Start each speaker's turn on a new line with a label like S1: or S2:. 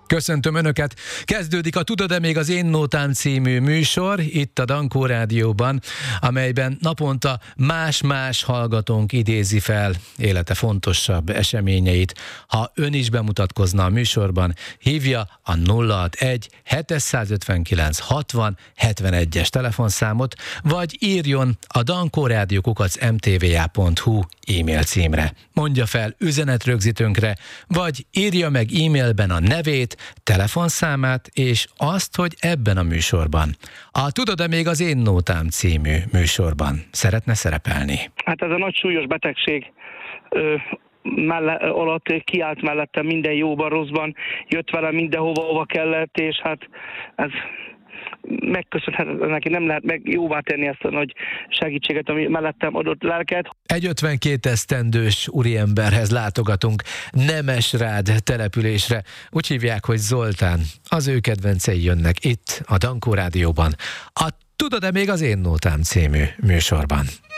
S1: Köszöntöm Önöket! Kezdődik a Tudod-e még az Én Nótám című műsor itt a Dankó Rádióban, amelyben naponta más-más hallgatónk idézi fel élete fontosabb eseményeit. Ha ön is bemutatkozna a műsorban, hívja a 061 759 60 71-es telefonszámot, vagy írjon a dankórádió@mtva.hu e-mail címre. Mondja fel üzenetrögzítőnkre, vagy írja meg e-mailben a nevét, telefonszámát és azt, hogy ebben a műsorban, a Tudod-e még az Én Nótám című műsorban szeretne szerepelni.
S2: Hát ez a nagy súlyos betegség alatt kiállt mellettem minden jóban, rosszban, jött velem mindenhova kellett, és hát ez megköszönhetetlen neki, nem lehet meg jóvá tenni ezt a nagy segítséget, ami mellettem adott lelket.
S1: Egy 52 esztendős úriemberhez látogatunk Nemesrád településre. Úgy hívják, hogy Zoltán. Az ő kedvencei jönnek itt a Dankó Rádióban. A Tudod-e még az Én Nótám című műsorban.